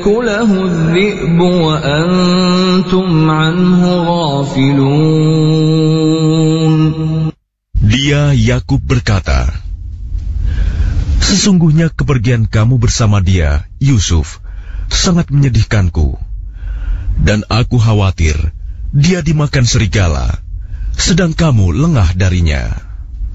يأكله الذئب وأنتم عنه غافلون. Dia Yakub berkata, sesungguhnya kepergian kamu bersama dia, Yusuf, sangat menyedihkanku. Dan aku khawatir dia dimakan serigala, sedang kamu lengah darinya.